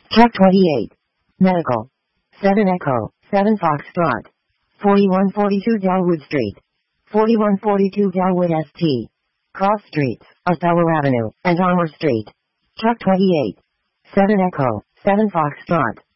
Truck 28. Medical. 7 Echo, 7 Foxtrot. 4142 Dalwood Street. 4142 Dalwood ST. Cross Streets, Othello Avenue, and Armour Street. Truck 28. 7 Echo, 7 Foxtrot.